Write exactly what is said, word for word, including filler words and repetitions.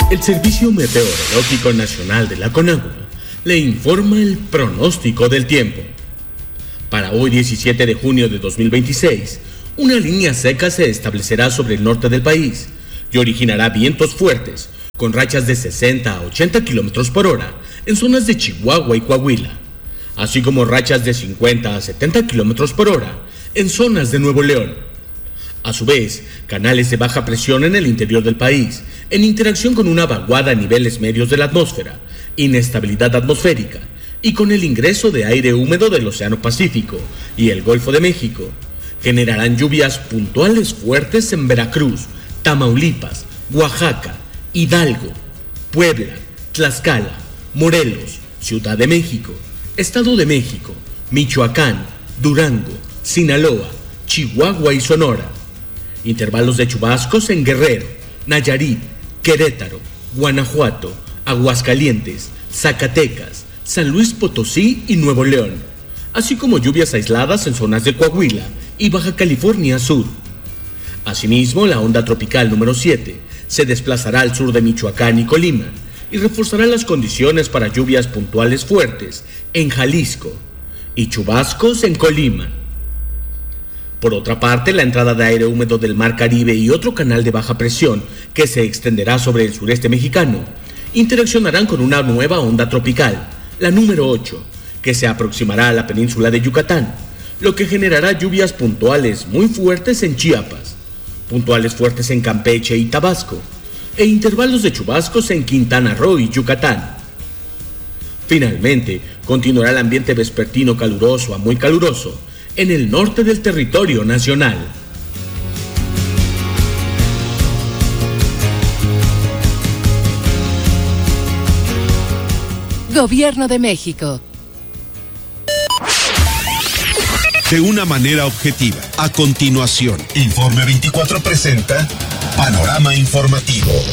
El Servicio Meteorológico Nacional de la CONAGUA le informa el pronóstico del tiempo. Para hoy diecisiete de junio de dos mil veintiséis, una línea seca se establecerá sobre el norte del país y originará vientos fuertes con rachas de sesenta a ochenta kilómetros por hora en zonas de Chihuahua y Coahuila, así como rachas de cincuenta a setenta kilómetros por hora en zonas de Nuevo León. A su vez, canales de baja presión en el interior del país, en interacción con una vaguada a niveles medios de la atmósfera, inestabilidad atmosférica y con el ingreso de aire húmedo del Océano Pacífico y el Golfo de México, generarán lluvias puntuales fuertes en Veracruz, Tamaulipas, Oaxaca, Hidalgo, Puebla, Tlaxcala, Morelos, Ciudad de México, Estado de México, Michoacán, Durango, Sinaloa, Chihuahua y Sonora. Intervalos de chubascos en Guerrero, Nayarit, Querétaro, Guanajuato, Aguascalientes, Zacatecas, San Luis Potosí y Nuevo León, así como lluvias aisladas en zonas de Coahuila y Baja California Sur. Asimismo, la onda tropical número siete se desplazará al sur de Michoacán y Colima y reforzará las condiciones para lluvias puntuales fuertes en Jalisco y chubascos en Colima. Por otra parte, la entrada de aire húmedo del Mar Caribe y otro canal de baja presión que se extenderá sobre el sureste mexicano interaccionarán con una nueva onda tropical, la número ocho, que se aproximará a la península de Yucatán, lo que generará lluvias puntuales muy fuertes en Chiapas, puntuales fuertes en Campeche y Tabasco, e intervalos de chubascos en Quintana Roo y Yucatán. Finalmente, continuará el ambiente vespertino caluroso a muy caluroso en el norte del territorio nacional. Gobierno de México. De una manera objetiva. A continuación, Informe veinticuatro presenta Panorama Informativo.